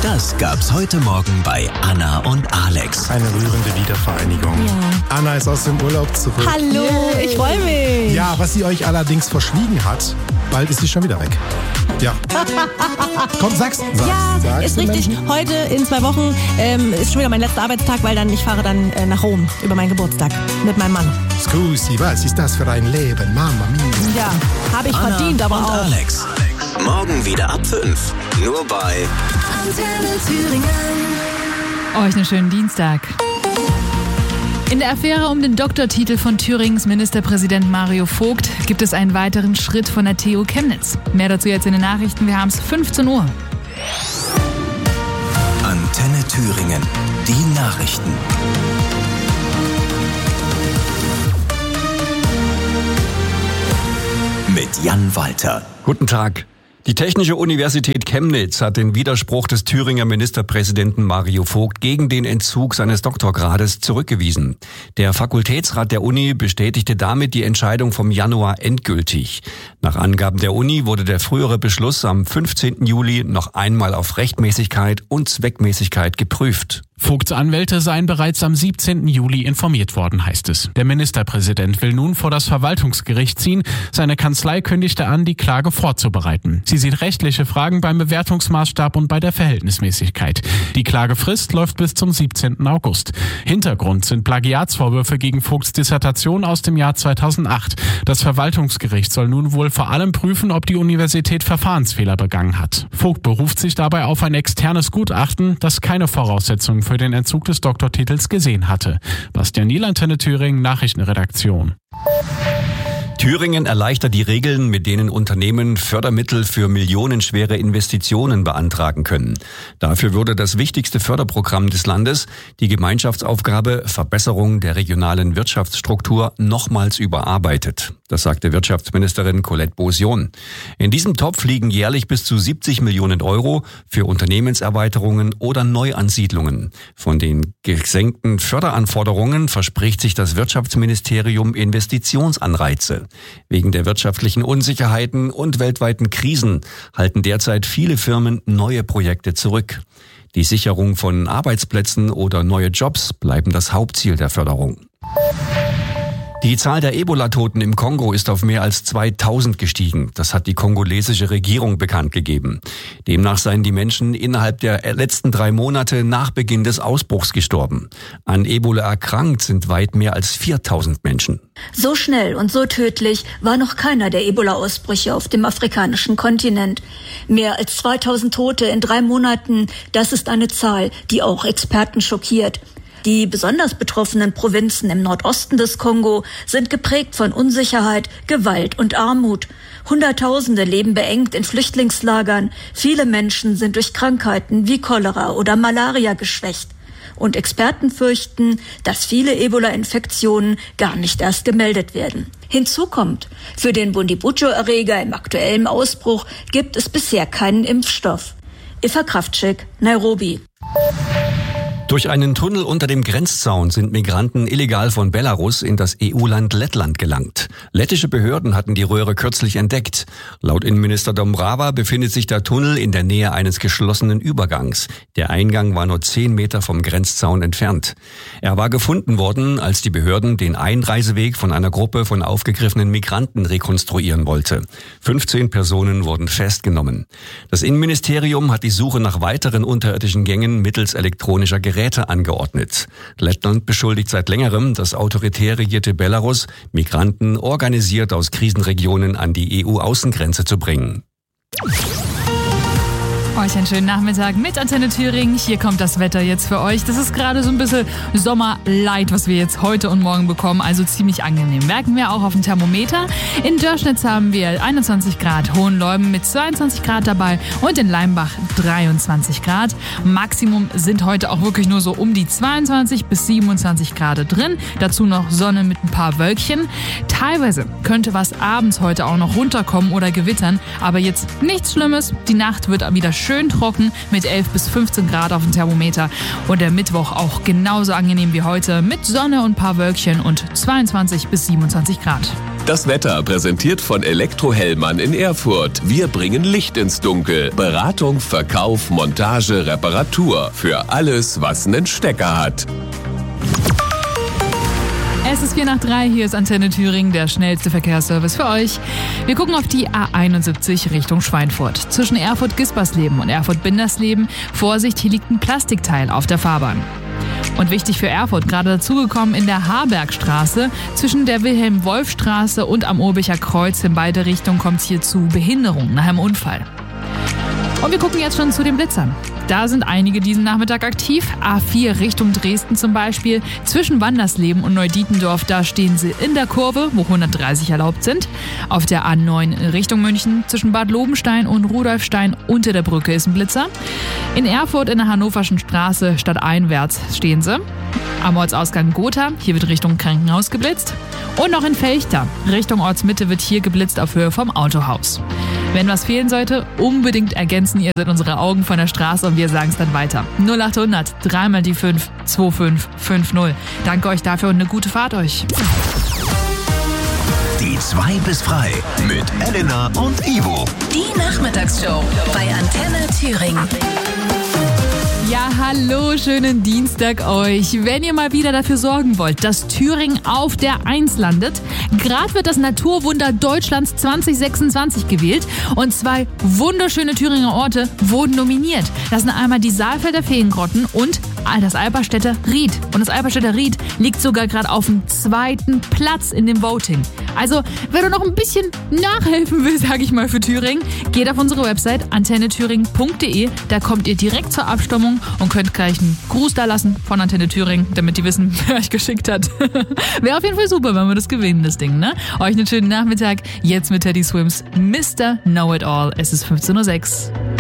Das gab's heute Morgen bei Anna und Alex. Eine rührende Wiedervereinigung. Ja. Anna ist aus dem Urlaub zurück. Hallo, ich freue mich. Ja, was sie euch allerdings verschwiegen hat, bald ist sie schon wieder weg. Ja. Komm, sag's. Ja, ist richtig. Heute in 2 Wochen ist schon wieder mein letzter Arbeitstag, weil ich fahre dann nach Rom über meinen Geburtstag mit meinem Mann. Scusi, was ist das für ein Leben? Mama mia. Ja, habe ich Anna verdient, aber und auch. Alex. Morgen wieder ab 5. Nur bei Antenne Thüringen. Euch einen schönen Dienstag. In der Affäre um den Doktortitel von Thüringens Ministerpräsident Mario Vogt gibt es einen weiteren Schritt von der TU Chemnitz. Mehr dazu jetzt in den Nachrichten. Wir haben es 15 Uhr. Antenne Thüringen. Die Nachrichten. Mit Jan Walter. Guten Tag. Die Technische Universität Chemnitz hat den Widerspruch des Thüringer Ministerpräsidenten Mario Vogt gegen den Entzug seines Doktorgrades zurückgewiesen. Der Fakultätsrat der Uni bestätigte damit die Entscheidung vom Januar endgültig. Nach Angaben der Uni wurde der frühere Beschluss am 15. Juli noch einmal auf Rechtmäßigkeit und Zweckmäßigkeit geprüft. Vogts Anwälte seien bereits am 17. Juli informiert worden, heißt es. Der Ministerpräsident will nun vor das Verwaltungsgericht ziehen. Seine Kanzlei kündigte an, die Klage vorzubereiten. Sie sieht rechtliche Fragen beim Bewertungsmaßstab und bei der Verhältnismäßigkeit. Die Klagefrist läuft bis zum 17. August. Hintergrund sind Plagiatsvorwürfe gegen Vogts Dissertation aus dem Jahr 2008. Das Verwaltungsgericht soll nun wohl vor allem prüfen, ob die Universität Verfahrensfehler begangen hat. Vogt beruft sich dabei auf ein externes Gutachten, das keine Voraussetzungen für den Entzug des Doktortitels gesehen hatte. Bastian Niel, Antenne Thüringen, Nachrichtenredaktion. Thüringen erleichtert die Regeln, mit denen Unternehmen Fördermittel für millionenschwere Investitionen beantragen können. Dafür würde das wichtigste Förderprogramm des Landes, die Gemeinschaftsaufgabe Verbesserung der regionalen Wirtschaftsstruktur, nochmals überarbeitet. Das sagte Wirtschaftsministerin Colette Beausion. In diesem Topf liegen jährlich bis zu 70 Millionen Euro für Unternehmenserweiterungen oder Neuansiedlungen. Von den gesenkten Förderanforderungen verspricht sich das Wirtschaftsministerium Investitionsanreize. Wegen der wirtschaftlichen Unsicherheiten und weltweiten Krisen halten derzeit viele Firmen neue Projekte zurück. Die Sicherung von Arbeitsplätzen oder neue Jobs bleiben das Hauptziel der Förderung. Die Zahl der Ebola-Toten im Kongo ist auf mehr als 2000 gestiegen. Das hat die kongolesische Regierung bekannt gegeben. Demnach seien die Menschen innerhalb der letzten 3 Monate nach Beginn des Ausbruchs gestorben. An Ebola erkrankt sind weit mehr als 4000 Menschen. So schnell und so tödlich war noch keiner der Ebola-Ausbrüche auf dem afrikanischen Kontinent. Mehr als 2000 Tote in 3 Monaten, das ist eine Zahl, die auch Experten schockiert. Die besonders betroffenen Provinzen im Nordosten des Kongo sind geprägt von Unsicherheit, Gewalt und Armut. Hunderttausende leben beengt in Flüchtlingslagern. Viele Menschen sind durch Krankheiten wie Cholera oder Malaria geschwächt. Und Experten fürchten, dass viele Ebola-Infektionen gar nicht erst gemeldet werden. Hinzu kommt, für den Bundibujo-Erreger im aktuellen Ausbruch gibt es bisher keinen Impfstoff. Eva Kraftschick, Nairobi. Durch einen Tunnel unter dem Grenzzaun sind Migranten illegal von Belarus in das EU-Land Lettland gelangt. Lettische Behörden hatten die Röhre kürzlich entdeckt. Laut Innenminister Dombrava befindet sich der Tunnel in der Nähe eines geschlossenen Übergangs. Der Eingang war nur 10 Meter vom Grenzzaun entfernt. Er war gefunden worden, als die Behörden den Einreiseweg von einer Gruppe von aufgegriffenen Migranten rekonstruieren wollte. 15 Personen wurden festgenommen. Das Innenministerium hat die Suche nach weiteren unterirdischen Gängen mittels elektronischer Geräte angeordnet. Lettland beschuldigt seit längerem das autoritär regierte Belarus, Migranten organisiert aus Krisenregionen an die EU-Außengrenze zu bringen. Euch einen schönen Nachmittag mit Antenne Thüringen. Hier kommt das Wetter jetzt für euch. Das ist gerade so ein bisschen Sommerlight, was wir jetzt heute und morgen bekommen. Also ziemlich angenehm. Merken wir auch auf dem Thermometer. In Dörschnitz haben wir 21 Grad, Hohenleuben mit 22 Grad dabei und in Leimbach 23 Grad. Maximum sind heute auch wirklich nur so um die 22 bis 27 Grad drin. Dazu noch Sonne mit ein paar Wölkchen. Teilweise könnte was abends heute auch noch runterkommen oder gewittern. Aber jetzt nichts Schlimmes. Die Nacht wird wieder schön trocken mit 11 bis 15 Grad auf dem Thermometer. Und der Mittwoch auch genauso angenehm wie heute mit Sonne und ein paar Wölkchen und 22 bis 27 Grad. Das Wetter präsentiert von Elektrohellmann in Erfurt. Wir bringen Licht ins Dunkel. Beratung, Verkauf, Montage, Reparatur. Für alles, was einen Stecker hat. Es ist 2:04, hier ist Antenne Thüringen, der schnellste Verkehrsservice für euch. Wir gucken auf die A71 Richtung Schweinfurt. Zwischen Erfurt-Gispersleben und Erfurt-Bindersleben. Vorsicht, hier liegt ein Plastikteil auf der Fahrbahn. Und wichtig für Erfurt, gerade dazugekommen in der Harbergstraße. Zwischen der Wilhelm-Wolf-Straße und am Urbicher Kreuz in beide Richtungen kommt es hier zu Behinderungen nach einem Unfall. Und wir gucken jetzt schon zu den Blitzern. Da sind einige diesen Nachmittag aktiv. A4 Richtung Dresden zum Beispiel. Zwischen Wandersleben und Neudietendorf, da stehen sie in der Kurve, wo 130 erlaubt sind. Auf der A9 Richtung München zwischen Bad Lobenstein und Rudolfstein unter der Brücke ist ein Blitzer. In Erfurt in der Hannoverschen Straße stadteinwärts stehen sie. Am Ortsausgang Gotha, hier wird Richtung Krankenhaus geblitzt. Und noch in Fechter, Richtung Ortsmitte wird hier geblitzt auf Höhe vom Autohaus. Wenn was fehlen sollte, unbedingt ergänzen. Ihr seid unsere Augen von der Straße und wir sagen es dann weiter. 0800 3 mal die 5 2550. Danke euch dafür und eine gute Fahrt euch. Die 2 bis frei mit Elena und Ivo. Die Nachmittagsshow bei Antenne Thüringen. Ja, hallo, schönen Dienstag euch. Wenn ihr mal wieder dafür sorgen wollt, dass Thüringen auf der 1 landet, gerade wird das Naturwunder Deutschlands 2026 gewählt und 2 wunderschöne Thüringer Orte wurden nominiert. Das sind einmal die Saalfelder Feengrotten und das Alperstädter Ried. Und das Alperstädter Ried liegt sogar gerade auf dem 2. Platz in dem Voting. Also, wer da noch ein bisschen nachhelfen will, sage ich mal, für Thüringen, geht auf unsere Website antennethüringen.de. Da kommt ihr direkt zur Abstimmung und könnt gleich einen Gruß da lassen von Antenne Thüringen, damit die wissen, wer euch geschickt hat. Wäre auf jeden Fall super, wenn wir das gewinnen, das Ding, ne? Euch einen schönen Nachmittag. Jetzt mit Teddy Swims Mr. Know It All. Es ist 15:06 Uhr.